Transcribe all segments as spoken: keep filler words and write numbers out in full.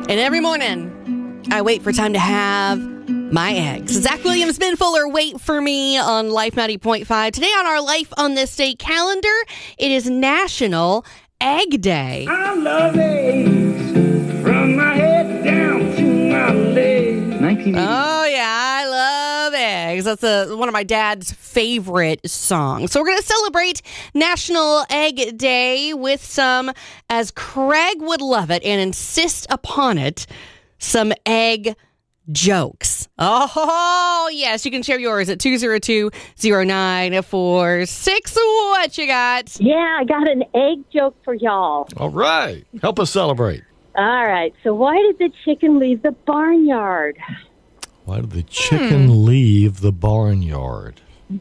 And every morning, I wait for time to have my eggs. Zach Williams, Ben Fuller, wait for me on Life ninety point five. Today on our Life on This Day calendar, it is National Egg Day. I love eggs from my head down to my legs. Oh, yeah, I love eggs. That's a, one of my dad's favorite songs. So we're going to celebrate National Egg Day with some, as Craig would love it and insist upon it, some egg jokes. Oh, yes. You can share yours at two zero two, zero nine four six. What you got? Yeah, I got an egg joke for y'all. All right. Help us celebrate. All right. So why did the chicken leave the barnyard? Why did the chicken hmm. leave the barnyard? He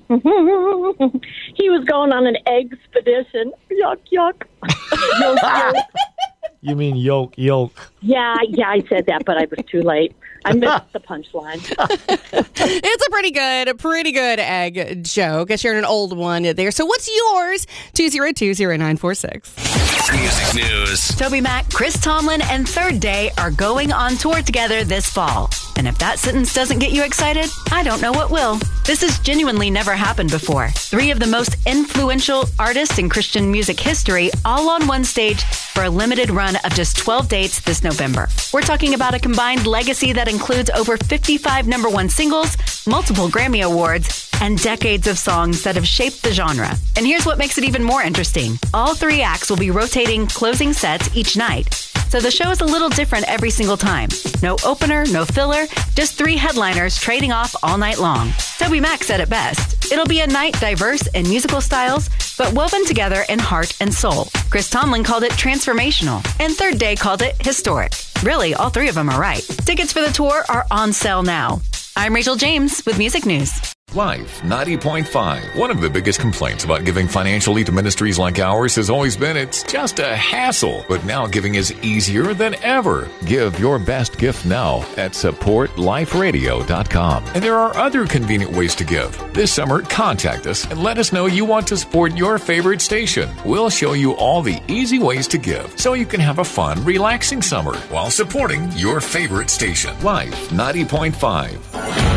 was going on an expedition. Yuck, yuck. Yuck, yuck. You mean yolk, yolk. Yeah, yeah, I said that, but I was too late. I missed the punchline. It's a pretty good, a pretty good egg joke. I shared an old one there. So what's yours? two zero two, zero nine four six. Music news. Toby Mac, Chris Tomlin, and Third Day are going on tour together this fall. And if that sentence doesn't get you excited, I don't know what will. This has genuinely never happened before. Three of the most influential artists in Christian music history all on one stage for a limited run of just twelve dates this November. We're talking about a combined legacy that includes over fifty-five number one singles, multiple Grammy Awards, and decades of songs that have shaped the genre. And here's what makes it even more interesting. All three acts will be rotating closing sets each night. So the show is a little different every single time. No opener, no filler, just three headliners trading off all night long. Toby Mac said it best. It'll be a night diverse in musical styles, but woven together in heart and soul. Chris Tomlin called it transformational, and Third Day called it historic. Really, all three of them are right. Tickets for the tour are on sale now. I'm Rachel James with Music News. Life ninety point five. One of the biggest complaints about giving financially to ministries like ours has always been it's just a hassle. But now giving is easier than ever. Give your best gift now at support life radio dot com. And there are other convenient ways to give. This summer, contact us and let us know you want to support your favorite station. We'll show you all the easy ways to give so you can have a fun, relaxing summer while supporting your favorite station. Life ninety point five.